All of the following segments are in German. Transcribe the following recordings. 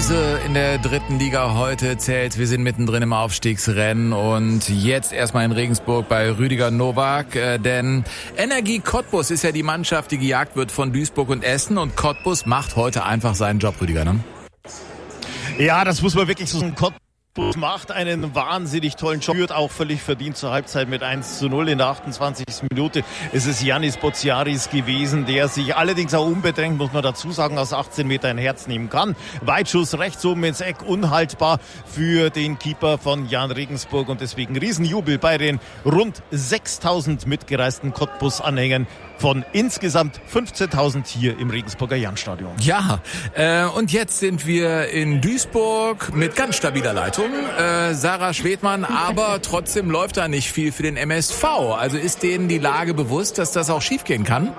Pause in der dritten Liga heute zählt. Wir sind mittendrin im Aufstiegsrennen und jetzt erstmal in Regensburg bei Rüdiger Nowak, denn Energie Cottbus ist ja die Mannschaft, die gejagt wird von Duisburg und Essen und Cottbus macht heute einfach seinen Job, Rüdiger, ne? Ja, das muss man wirklich so sagen. Cottbus macht einen wahnsinnig tollen Job, führt auch völlig verdient zur Halbzeit mit 1:0 in der 28. Minute. Es ist Yannis Botsiaris gewesen, der sich allerdings auch unbedrängt, muss man dazu sagen, aus 18 Meter ein Herz nehmen kann. Weitschuss rechts oben ins Eck, unhaltbar für den Keeper von Jan Regensburg und deswegen Riesenjubel bei den rund 6.000 mitgereisten Cottbus-Anhängern von insgesamt 15.000 hier im Regensburger Jahnstadion. Ja, und jetzt sind wir in Duisburg mit ganz stabiler Leitung. Sarah Schwedmann, aber trotzdem läuft da nicht viel für den MSV. Also ist denen die Lage bewusst, dass das auch schiefgehen kann?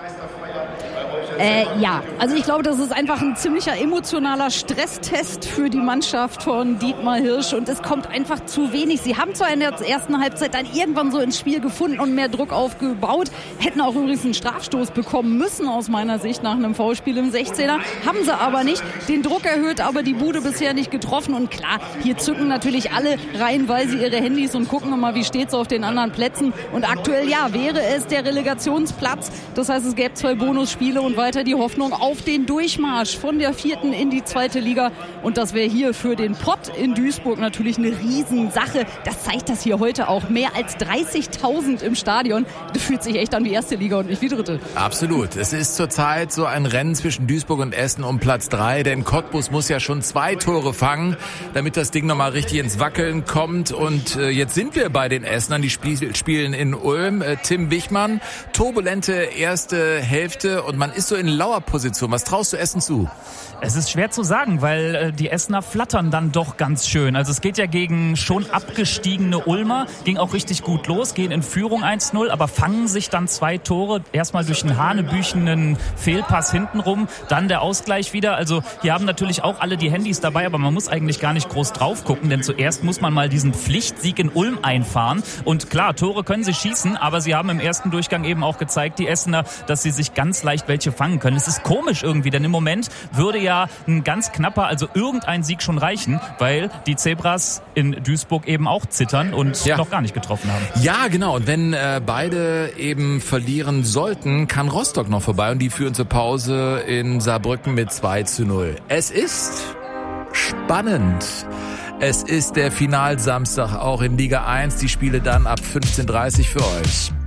Ja, also ich glaube, das ist einfach ein ziemlicher emotionaler Stresstest für die Mannschaft von Dietmar Hirsch und es kommt einfach zu wenig. Sie haben zwar in der ersten Halbzeit dann irgendwann so ins Spiel gefunden und mehr Druck aufgebaut, hätten auch übrigens einen Strafstoß bekommen müssen aus meiner Sicht nach einem Foulspiel im 16er, haben sie aber nicht. Den Druck erhöht, aber die Bude bisher nicht getroffen und klar, hier zücken natürlich alle reihenweise ihre Handys und gucken immer, wie steht's auf den anderen Plätzen und aktuell, ja, wäre es der Relegationsplatz, das heißt, es gäbe 2 Bonusspiele und weiter die Hoffnung auf den Durchmarsch von der 4. in die 2. Liga. Und das wäre hier für den Pott in Duisburg natürlich eine Riesensache. Das zeigt das hier heute auch. Mehr als 30.000 im Stadion. Das fühlt sich echt an wie 1. Liga und nicht wie 3. Absolut. Es ist zurzeit so ein Rennen zwischen Duisburg und Essen um Platz 3. Denn Cottbus muss ja schon 2 Tore fangen, damit das Ding nochmal richtig ins Wackeln kommt. Und jetzt sind wir bei den Essenern. Die spielen in Ulm. Tim Wichmann, turbulente erste Hälfte und man ist so in Lauerposition. Was traust du Essen zu? Es ist schwer zu sagen, weil die Essener flattern dann doch ganz schön. Also es geht ja gegen schon abgestiegene Ulmer, ging auch richtig gut los, gehen in Führung 1:0, aber fangen sich dann 2 Tore, erstmal durch einen hanebüchenen Fehlpass hintenrum, dann der Ausgleich wieder. Also hier haben natürlich auch alle die Handys dabei, aber man muss eigentlich gar nicht groß drauf gucken, denn zuerst muss man mal diesen Pflichtsieg in Ulm einfahren. Und klar, Tore können sie schießen, aber sie haben im ersten Durchgang eben auch gezeigt, die Essener, dass sie sich ganz leicht welche fangen können. Es ist komisch irgendwie, denn im Moment würde ja ein ganz knapper, also irgendein Sieg schon reichen, weil die Zebras in Duisburg eben auch zittern und noch gar nicht getroffen haben. Ja, genau. Und wenn beide eben verlieren sollten, kann Rostock noch vorbei und die führen zur Pause in Saarbrücken mit 2:0. Es ist spannend. Es ist der Finalsamstag auch in Liga 1. Die Spiele dann ab 15:30 für euch.